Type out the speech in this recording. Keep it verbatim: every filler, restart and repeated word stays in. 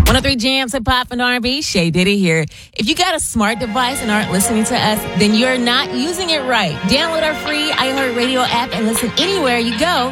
one oh three Jams, Hip Hop and R and B. Shay Diddy here. If you got a smart device and aren't listening to us, then you're not using it right. Download our free iHeartRadio app and listen anywhere you go.